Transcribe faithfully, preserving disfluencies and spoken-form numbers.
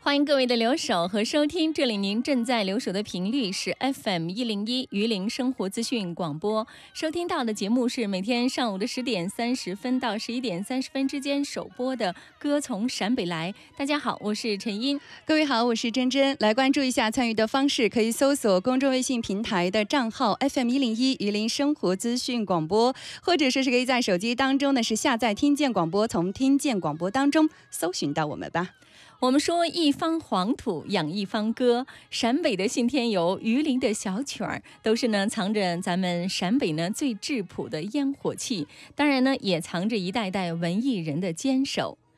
欢迎各位的留守和收听，这里您正在留守的频率是 F M 一零一榆林生活资讯广播，收听到的节目是每天上午的十点三十分到十一点三十分之间首播的《歌从陕北来》。大家好，我是陈茵。 各位好，我是珍珍。来关注一下参与的方式，可以搜索公众微信平台的账号 F M 一零一榆林生活资讯广播，或者说是可以在手机当中呢是下载听见广播，从听见广播当中搜寻到我们吧。 我们说一方黄土养一方歌，陕北的信天游，榆林的小曲儿，都是呢藏着咱们陕北呢最质朴的烟火气，当然呢也藏着一代代文艺人的坚守。